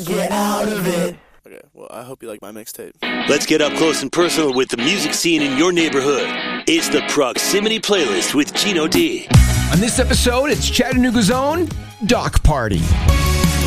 get out of it. Okay, well, I hope you like my mixtape. Let's get up close and personal with the music scene in your neighborhood. It's the Proximity Playlist with Gino D. On this episode, it's Chattanooga's own Doc Party.